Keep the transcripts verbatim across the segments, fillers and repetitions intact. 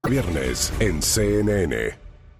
Viernes en C N N.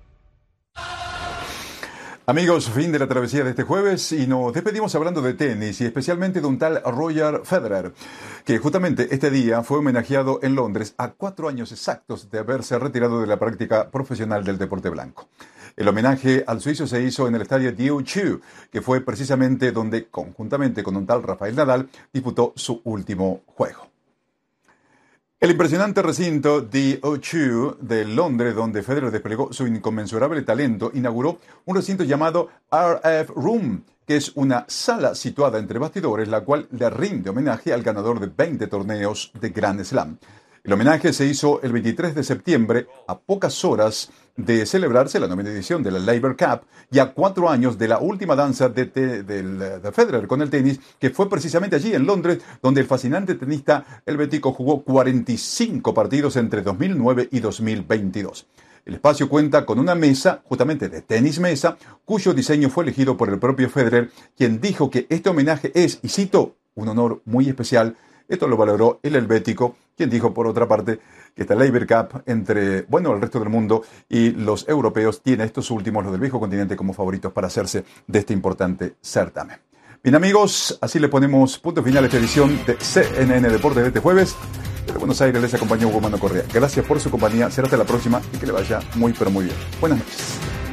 Amigos, fin de la travesía de este jueves y nos despedimos hablando de tenis y especialmente de un tal Roger Federer, que justamente este día fue homenajeado en Londres a cuatro años exactos de haberse retirado de la práctica profesional del deporte blanco. El homenaje al suizo se hizo en el estadio de O dos, que fue precisamente donde, conjuntamente con un tal Rafael Nadal, disputó su último juego. El impresionante recinto de O dos de Londres, donde Federer desplegó su inconmensurable talento, inauguró un recinto llamado R F Room, que es una sala situada entre bastidores, la cual le rinde homenaje al ganador de veinte torneos de Grand Slam. El homenaje se hizo el veintitrés de septiembre, a pocas horas de celebrarse la novena edición de la Laver Cup y a cuatro años de la última danza de, de, de, de Federer con el tenis, que fue precisamente allí en Londres, donde el fascinante tenista helvético jugó cuarenta y cinco partidos entre dos mil nueve y dos mil veintidós. El espacio cuenta con una mesa, justamente de tenis mesa, cuyo diseño fue elegido por el propio Federer, quien dijo que este homenaje es, y cito, un honor muy especial. Esto lo valoró el helvético, quien dijo, por otra parte, que esta Laver Cup entre, bueno, el resto del mundo y los europeos tiene a estos últimos, los del viejo continente, como favoritos para hacerse de este importante certamen. Bien, amigos, así le ponemos punto final a esta edición de C N N Deportes de este jueves. Desde Buenos Aires les acompañó Hugo Mano Correa. Gracias por su compañía, será hasta la próxima y que le vaya muy, pero muy bien. Buenas noches.